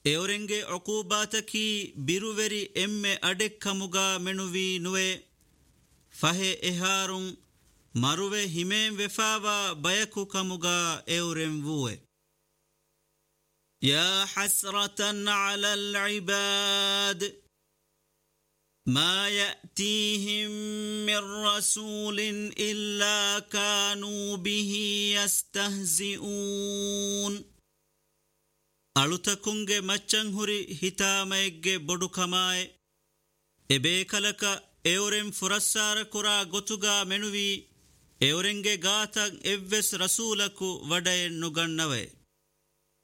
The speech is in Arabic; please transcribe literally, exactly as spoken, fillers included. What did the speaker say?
eorenge uqubataki biruveri emme adekkamuga menuvi nuwe fahe eharun maruve himen vefawa bayaku kamuga euren vuwe ya hasratan ala al-ibad ما يأتيهم من رسول إلا كانوا به يستهزئون ألتكونغ مچنهوري هتاميغ بدوكماي إبيكالك إورم فرسار كرا غتوغا منوي إورنغ غاتاً إبس رسولكو ودين نغنوي